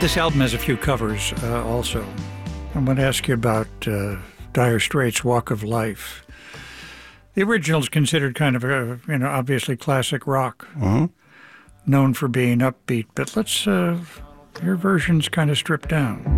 This album has a few covers also. I'm going to ask you about Dire Straits' Walk of Life. The original is considered kind of a, obviously classic rock, known for being upbeat, but let's, your version's kind of stripped down.